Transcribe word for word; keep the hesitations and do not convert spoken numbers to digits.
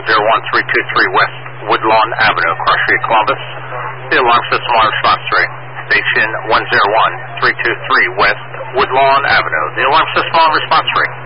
zero one three two three West Woodlawn Avenue, Cross Street, Columbus. The alarm system on response three. Station one zero one three two three West Woodlawn Avenue. The alarm system on response three.